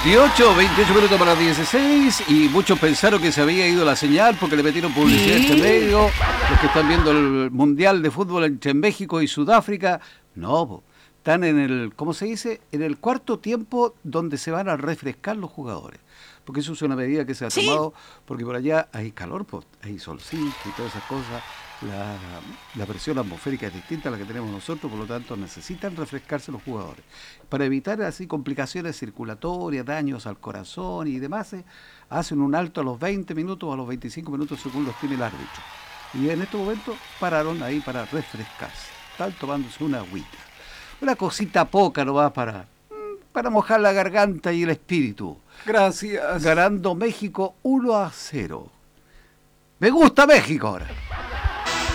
18, 28 minutos para las 16 y muchos pensaron que se había ido la señal porque le metieron publicidad Sí. este medio, los que están viendo el Mundial de Fútbol entre México y Sudáfrica. No, po, están en el, ¿cómo se dice? En el cuarto tiempo donde se van a refrescar los jugadores. Porque eso es una medida que se ha Sí. tomado, porque por allá hay calor, pues, hay solcito y todas esas cosas. La presión atmosférica es distinta a la que tenemos nosotros, por lo tanto necesitan refrescarse los jugadores. Para evitar así complicaciones circulatorias, daños al corazón y demás, hacen un alto a los 20 minutos o a los 25 minutos según lo estime el árbitro. Y en este momento pararon ahí para refrescarse. Están tomándose una agüita. Una cosita poca no va para mojar la garganta y el espíritu. Gracias. Ganando México 1-0. Me gusta México ahora.